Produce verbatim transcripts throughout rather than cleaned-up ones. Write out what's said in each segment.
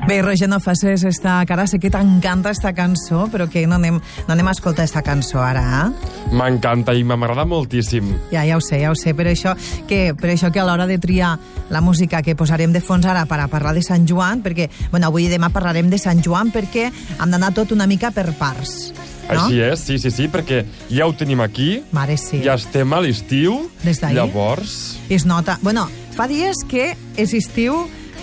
Bé, Roger, no facis esta cara, sé que t'encanta esta cançó, però que no anem, no anem a escoltar esta cançó ara, eh? M'encanta i m'agrada moltíssim. Ja, ja ho sé, ja ho sé, per això que, per això que a l'hora de triar la música que posarem de fons ara per a parlar de Sant Joan, perquè, bueno, avui i demà parlarem de Sant Joan perquè hem d'anar tot una mica per parts. No? Així és, sí, sí, sí, perquè ja ho tenim aquí. Mare, sí. Ja estem a l'estiu. Des d'ahir? Llavors... Es nota. Bueno, fa dies que és estiu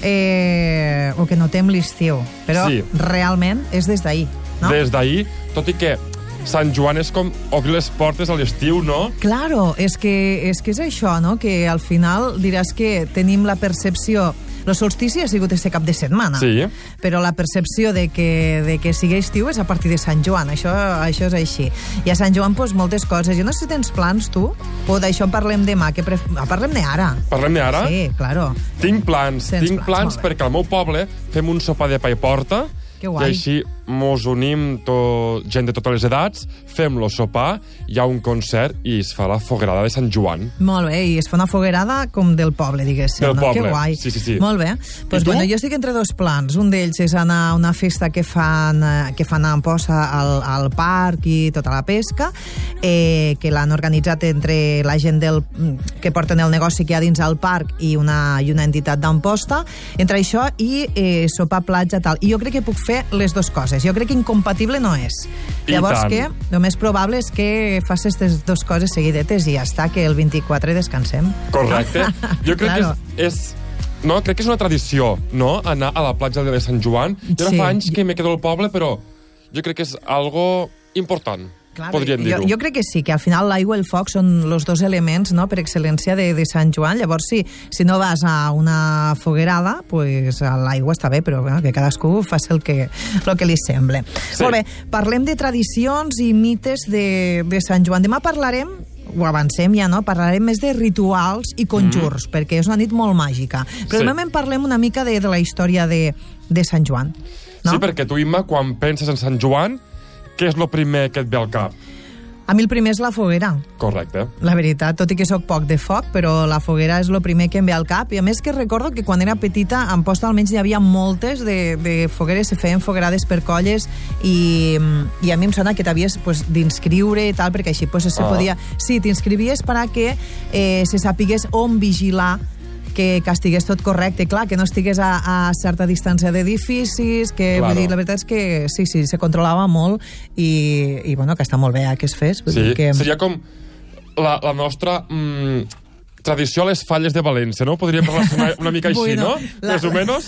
eh, o que notem l'estiu, però sí. Realment és des d'ahir, no? Des d'ahir, tot i que Sant Joan és com obrir les portes a l'estiu, no? Claro, és que, és que és això, no? Que al final diràs que tenim la percepció... El solstici ha sigut este cap de setmana, sí. Però la percepció de que, de que sigui estiu és a partir de Sant Joan, això, això és així. I a Sant Joan, doncs, moltes coses. Jo no sé si tens plans, tu, o d'això parlem demà, que pref... parlem d'ara. Parlem d'ara? Sí, claro. Tinc plans, Tens tinc plans, plans perquè al meu poble fem un sopar de pa i porta. Que guai. I així mos unim to, gent de totes les edats, fem-lo sopar, hi ha un concert i es fa la foguerada de Sant Joan. Molt bé, i es fa una foguerada com del poble, diguéssim. Del no? poble, Que guai. sí, sí, sí. Molt bé. Pues, bueno, jo estic entre dos plans. Un d'ells és anar a una festa que fan, que fan a Amposta al, al parc i tota la pesca, eh, que l'han organitzat entre la gent del, que porten el negoci que hi ha dins al parc i una, i una entitat d'Amposta. Entre això i eh, sopar platja, tal. I jo crec que puc fer les dues coses. Jo crec que incompatible no és. I Llavors tant. que el més probable és que facis aquestes dues coses seguidetes i ja està, que el vint-i-quatre descansem. Correcte. Jo crec Claro. que és... és no, crec que és una tradició, no?, anar a la platja de Sant Joan. Jo ara Sí. fa anys que me quedo al poble, però jo crec que és algo important. Claro, podríem dir-ho. Jo, jo crec que sí, que al final l'aigua i el foc són els dos elements, no?, per excel·lència de, de Sant Joan. Llavors, si, si no vas a una foguerada, pues l'aigua està bé, però bueno, que cadascú faci el que, el que li sembla. Sí. Molt bé, parlem de tradicions i mites de, de Sant Joan. Demà parlarem, ho avancem ja, no?, parlarem més de rituals i conjurs, mm. perquè és una nit molt màgica. Però Sí. demà en parlem una mica de, de la història de, de Sant Joan. No? Sí, perquè tu, Imma, quan penses en Sant Joan, què és el primer que et ve al cap? A mi el primer és la foguera. Correcte. La veritat, tot i que sóc poc de foc, però la foguera és el primer que em ve al cap. I a més que recordo que quan era petita, a Amposta almenys hi havia moltes de, de fogueres, se feien foguerades per colles i, i a mi em sona que t'havies pues, d'inscriure i tal, perquè així pues, se Ah. podia... Sí, t'inscrivies per a que eh, se sapigués on vigilar que, que estigués tot correcte, clar, que no estigués a, a certa distància d'edificis, que Claro. vull dir, la veritat és que sí, sí, se controlava molt i, i bueno, que està molt bé eh, que es fes. Vull Sí, dir que... seria com la, la nostra mm, tradició a les falles de València, no? Podríem relacionar una mica així, Bueno, no? la- Més o menys?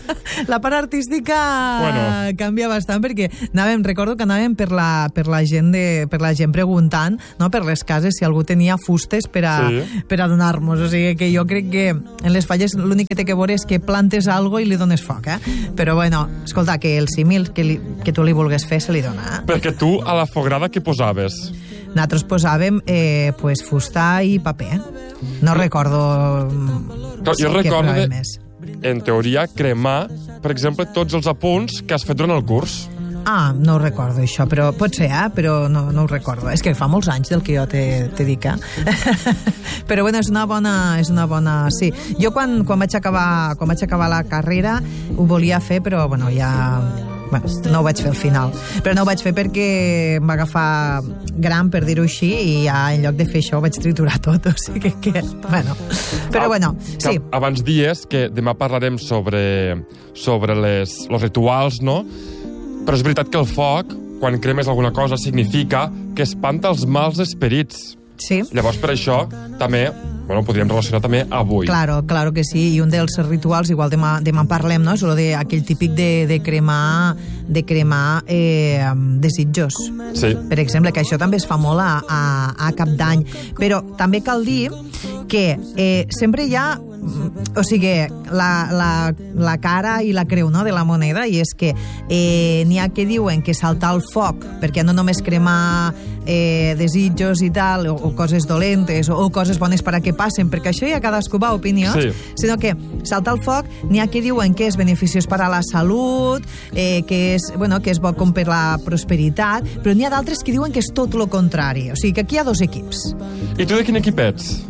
La part artística Bueno. canvia bastant perquè anàvem, recordo que anàvem per la, per la gent de, per la gent preguntant, no, per les cases si algú tenia fustes per a, Sí. per a donar-nos. O sigui que jo crec que en les falles l'únic que té que veure és que plantes algo i li dones foc, eh? Però bueno, escolta, que el símil que, li, que tu li vulgues fer se li dona, eh? Perquè tu a la foguerada què posaves? Nosaltres posàvem eh, pues, fusta i paper. No recordo... No, jo què recordo posàvem de, més. en teoria, cremar, per exemple, tots els apunts que has fet durant el curs. Ah, no ho recordo, això, però pot ser, eh? Però no, no ho recordo. És que fa molts anys del que jo t'he dic, eh? Però, bueno, és una bona... És una bona... Sí. Jo, quan, quan, vaig acabar, quan vaig acabar la carrera, ho volia fer, però, bueno, ja... Bueno, no ho vaig fer al final. Però no ho vaig fer perquè em va agafar gran, per dir-ho així, i ja en lloc de fer això ho vaig triturar tot. O sigui que, bueno... Però, bueno, sí. Que abans dies que demà parlarem sobre, sobre les, los rituals, no? Però és veritat que el foc, quan cremes alguna cosa, significa que espanta els mals esperits. Sí. Llavors, per això, també, bueno, ho podríem relacionar també avui. Claro, claro que sí, i un dels rituals, igual demà, demà en parlem, no? És el d'aquell típic de, de cremar, de cremar eh, desitjos. Sí. Per exemple, que això també es fa molt a, a, a Cap d'Any. Però també cal dir que eh, sempre hi ha, o sigui, la, la, la cara i la creu, no?, de la moneda, i és que eh, n'hi ha que diuen que saltar el foc, perquè no només cremar eh, desitjos i tal, o, o coses dolentes, o, o coses bones per a que passen, perquè això ja cadascú va a opinions, Sí. sinó que saltar el foc n'hi ha que diuen que és beneficiós per a la salut, eh, que, és, bueno, que és bo com per la prosperitat, però n'hi ha d'altres que diuen que és tot el contrari. O sigui, que aquí hi ha dos equips. I tu de quin equip ets?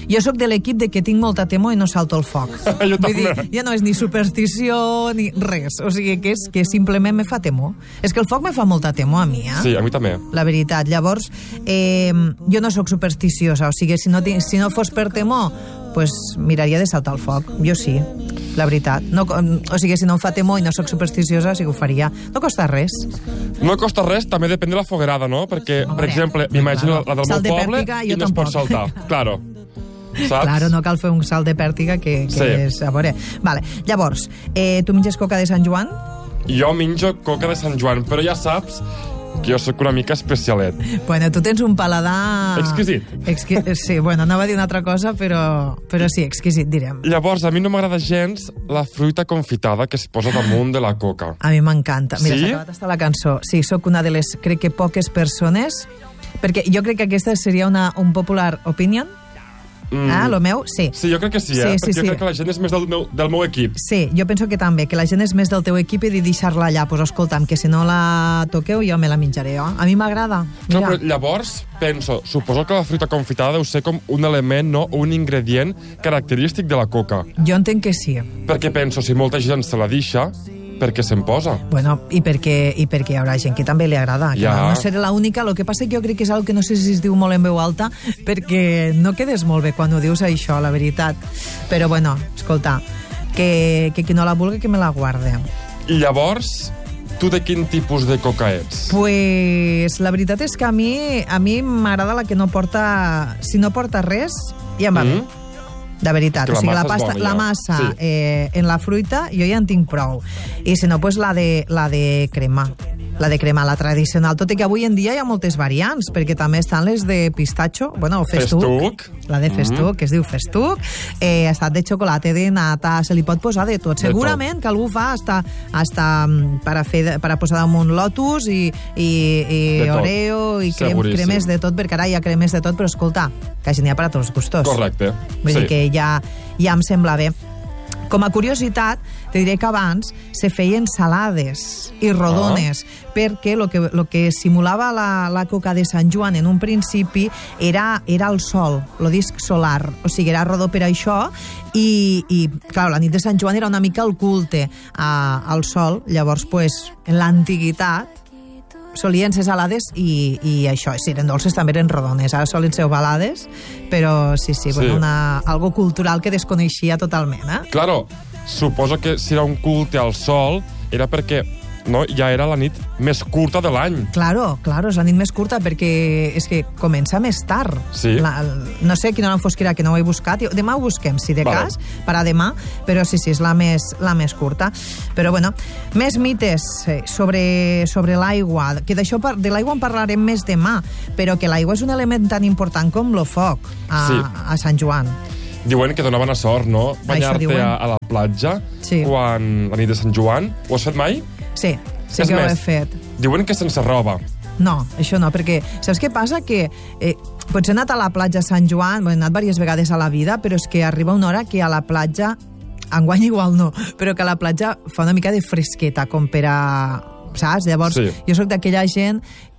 Jo sóc de l'equip de que tinc molta temor i no salto el foc. Jo Vull dir, també. ja no és ni superstició ni res. O sigui, que és que simplement me fa temor. És que el foc me fa molta temor a mi, eh? Sí, a mi també. La veritat. Llavors, eh, jo no sóc supersticiosa. O sigui, si no, tinc, si no fos per temor, pues miraria de saltar el foc. Jo sí, la veritat. No, o sigui, si no em fa temor i no sóc supersticiosa, sí que ho faria. No costa res. No costa res, també depèn de la foguerada, no? Perquè, Hombre, per exemple, m'imagino claro. la del Salt de meu poble pèrtiga, i jo no es pot tampoc. saltar. Claro. Saps? Claro, no cal fer un salt de pèrtiga que, que Sí. és... A veure. Vale. Llavors, eh, tu menges coca de Sant Joan? Jo menjo coca de Sant Joan, però ja saps que jo sóc una mica especialet. Bueno, tu tens un paladar... Exquisit. Exqui... Sí, bueno, anava a dir una altra cosa, però, però sí, exquisit, direm. Llavors, a mi no m'agrada gens la fruita confitada que es posa damunt de la coca. A mi m'encanta. Mira, Sí? s'ha acabat hasta la cançó. Sí, sóc una de les, crec que poques persones, perquè jo crec que aquesta seria una, un popular opinion. Mm. Ah, lo meu? Sí. Sí, jo crec que sí, Sí, eh? sí, Perquè sí. jo crec que la gent és més del meu, del meu equip. Sí, jo penso que també, que la gent és més del teu equip i de deixar-la allà. Pues escolta'm, que si no la toqueu jo me la menjaré, oh? A mi m'agrada. No, Mira. però llavors penso, suposo que la fruita confitada deu ser com un element, no? Un ingredient característic de la coca. Jo entenc que sí. Perquè penso, si molta gent se la deixa, per què se'n posa? Bueno, i perquè, i perquè hi haurà gent que també li agrada. Que Ja. no, no seré l'única. El que passa que jo crec que és algo que no sé si es diu molt en veu alta, perquè no quedes molt bé quan ho dius això, la veritat. Però bueno, escolta, que, que qui no la vulgui que me la guarde. I llavors, tu de quin tipus de coca ets? Pues la veritat és que a mi a mi m'agrada la que no porta... Si no porta res, ja em va bé. Mm? De veritat, És que o sigui, la la, massa és pasta, bona, la ja. massa Sí. eh, en la fruita jo ja en tinc prou. I si no, pues la de, la de crema. La de crema, la tradicional. Tot i que avui en dia hi ha moltes variants, perquè també estan les de pistatxo, bueno, o festuc. Festuc. La de festuc, mm. que es diu festuc. Eh, ha estat de xocolata, de nata, se li pot posar de tot. De Segurament que algú fa hasta, hasta mm, per, a fer, per a posar damunt lotus i, i, i De tot. oreo i crem, Seguríssim. cremes de tot, perquè ara hi ha cremes de tot, però escolta, que n'hi ha per a tots els gustos. Correcte. Vull Sí. dir que ja, ja em sembla bé. Com a curiositat, te diré que abans se feien salades i rodones, ah. perquè el que, lo que simulava la, la coca de Sant Joan en un principi era, era el sol, el disc solar. O sigui, era rodó per això i, i clar, la nit de Sant Joan era una mica el culte a, al sol. Llavors, pues, en l'antiguitat, solien ser salades i, i això, si eren dolces també eren rodones, ara solen ser ovalades, però sí, sí, Sí. bueno, una, algo cultural que desconeixia totalment, eh? Claro, suposo que si era un culte al sol era perquè no, ja era la nit més curta de l'any. Claro, claro, és la nit més curta perquè és que comença més tard. Sí. La, no sé quina hora em fos que era, que no ho he buscat. Demà ho busquem, si de Vale. cas, per a demà, però sí, sí, és la més, la més curta. Però bueno, més mites eh, sobre, sobre l'aigua, que d'això par- de l'aigua en parlarem més demà, però que l'aigua és un element tan important com el foc a, Sí. a Sant Joan. Diuen que donava bona sort, no? Banyar-te diuen. a, a la platja Sí. quan la nit de Sant Joan. Ho has fet mai? Sí, sí És que ho més, he fet. Diuen que sense roba. No, això no, perquè saps què passa? Que eh, potser he anat a la platja a Sant Joan, he anat diverses vegades a la vida, però és que arriba una hora que a la platja, enguany igual no, però que a la platja fa una mica de fresqueta, com per a... saps? Llavors, Sí. jo sóc d'aquella gent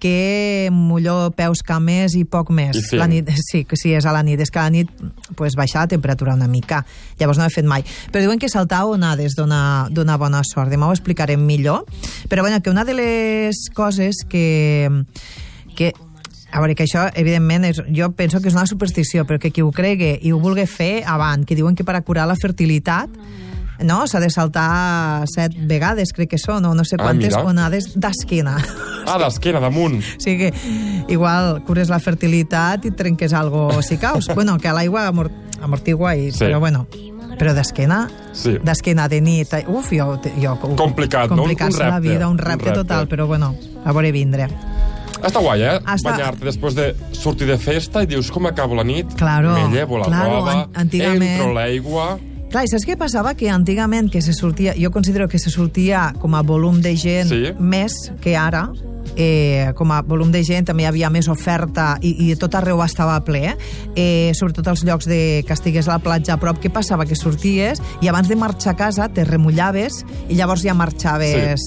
que mullo peus, cames i poc més. I fem. La nit, sí, que sí, és a la nit. És que a la nit pues, baixa la temperatura una mica. Llavors no ho he fet mai. Però diuen que saltar onades dona, dona bona sort. Demà ho explicarem millor. Però bueno, que una de les coses que... que a veure, que això, evidentment, és, jo penso que és una superstició, però que qui ho cregui i ho vulgui fer avant, que diuen que per a curar la fertilitat no, s'ha de saltar set vegades, crec que són, o no sé Ah, quantes mira. onades d'esquena. Ah, d'esquena, damunt. O sigui que igual cures la fertilitat i trenques algo si caus. Bueno, que a l'aigua amort amortigua, i, Sí. però bueno, però d'esquena, Sí. d'esquena de nit, uf, jo... jo Complicat, no? Un- un complicar-se la repte, vida, un un repte repte. total, però bueno, a veure vindre. Està guai, eh? Està- Banyar-te després de sortir de festa i dius, com acabo la nit? Claro, Me llevo la claro, roba, an- antigament- entro a l'aigua... Clar, i saps què passava? Que antigament que se sortia, jo considero que se sortia com a volum de gent Sí. més que ara, eh, com a volum de gent també hi havia més oferta i, i tot arreu estava ple, eh, sobretot als llocs de, que estigués a la platja a prop. Què passava? Que sorties i abans de marxar a casa te remullaves i llavors ja marxaves... Sí.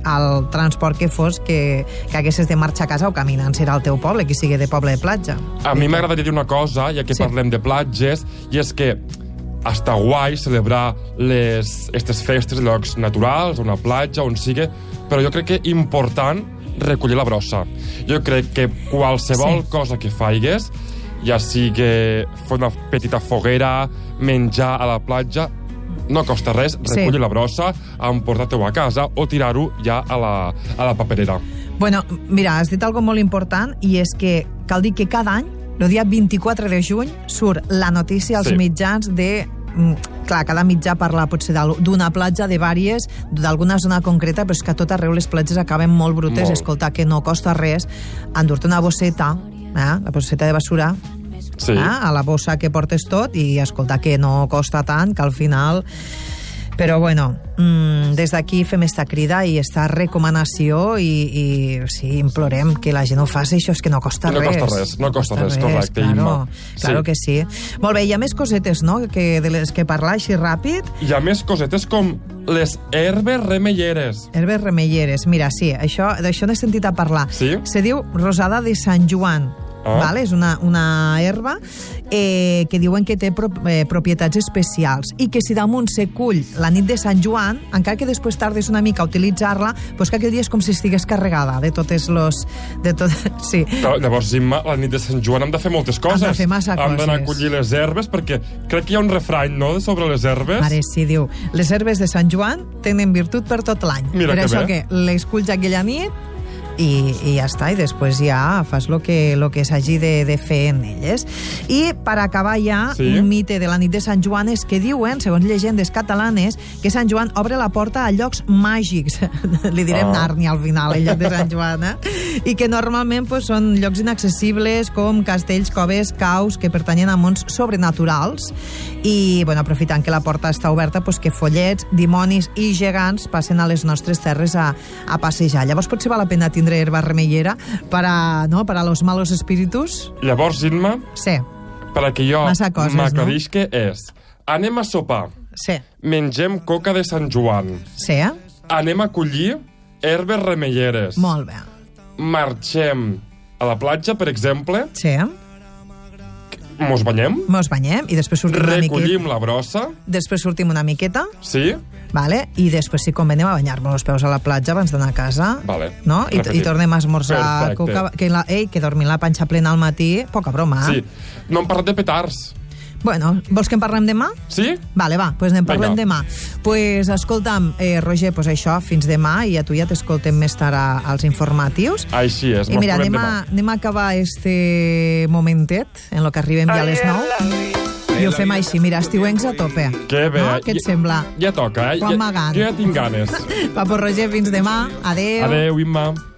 el transport que fos que, que haguessis de marxar a casa o caminant, si era el teu poble, que sigui de poble de platja. A mi m'agradaria dir una cosa, ja que Sí. parlem de platges, i és que està guai celebrar les, aquestes festes en llocs naturals, una platja, on sigui, però jo crec que important recollir la brossa. Jo crec que qualsevol Sí. cosa que faigues, ja sigui fer una petita foguera, menjar a la platja, no costa res recollir Sí. la brossa, emportar-te-ho a casa o tirar-ho ja a la, a la paperera. Bueno, mira, has dit algo molt important, i és que cal dir que cada any, el dia vint-i-quatre de juny, surt la notícia als Sí. mitjans de... mm, Clar, cada mitjà parla potser d'al- d'una platja, de vàries, d'alguna zona concreta, però és que a tot arreu les platges acaben molt brutes. Molt. Escolta, que no costa res endur-te una bosseta, eh, la bosseta de basura, Sí. eh, a la bossa que portes tot, i escolta, que no costa tant, que al final... Però, bueno, mmm, des d'aquí fem esta crida i esta recomanació i, i sí, implorem que la gent ho faci, això és que no costa No res. costa res, no costa res, correcte, claro, Imma. Claro Sí. que sí. Molt bé, hi ha més cosetes, no?, que, de les que parlar així ràpid. Hi ha més cosetes com les herbes remeieres. Herbes remeieres, mira, sí, això d'això n'he sentit a parlar. Sí? Se diu rosada de Sant Joan. Ah. Vale? És una, una herba eh, que diuen que té pro, eh, propietats especials i que si damunt se cull la nit de Sant Joan, encara que després tardes una mica a utilitzar-la, doncs que aquell dia és com si estigués carregada de totes los... De tot, sí. Però, llavors, Imma, la nit de Sant Joan hem de fer moltes coses. Hem de fer massa Hem d'anar a coses. collir les herbes, perquè crec que hi ha un refrany, no?, sobre les herbes. Mare, sí, diu, les herbes de Sant Joan tenen virtut per tot l'any. Mira per que això bé. que les culls aquella nit i, i ja està, i després ja fas lo que, lo que s'hagi de, de fer en elles. I per acabar ja, Sí? un mite de la nit de Sant Joan és que diuen, segons llegendes catalanes, que Sant Joan obre la porta a llocs màgics. Li direm Ah. Nàrnia al final, el lloc de Sant Joan, eh? I que normalment pues, són llocs inaccessibles com castells, coves, caus, que pertanyen a mons sobrenaturals. I, bueno, aprofitant que la porta està oberta, pues, que follets, dimonis i gegants passen a les nostres terres a, a passejar. Llavors potser val la pena tindre herba remeiera para, no, para los malos espíritus. Llavors, Imma, Sí, perquè jo Massa coses, m'aclareix que és anem a sopar, sí, mengem coca de Sant Joan, sí, eh? anem a collir herbes remeieres, Molt bé. marxem a la platja, per exemple, Sí, eh? mos banyem, Mos banyem i després sortim una miqueta. recollim la brossa, Després sortim una miqueta, sí? vale? I després sí com anem a banyar-nos els peus a la platja abans d'anar a casa. Vale. No? I, Repetim. I tornem a esmorzar. Perfecte. Coca, que, la, ei, que dormir la panxa plena al matí, poca broma. Sí. No hem parlat de petards. Bueno, vols que en parlem demà? Sí? Vale, va, doncs en parlem Vinga. demà. Pues escolta'm, eh, Roger, pues això, fins demà, i a tu ja t'escoltem més tard a- als informatius. Així és, I mos mira, trobem anem demà. a, anem a acabar este momentet en lo que arribem ja a les nou. I ho fem així, mira, estiuencs a tope. Que bé. No? Què et Ja- sembla? Ja toca, eh? Quan Ja, m'hagan. jo ja tinc ganes. Va, pues Roger, fins demà. Adéu. Adéu, Imma.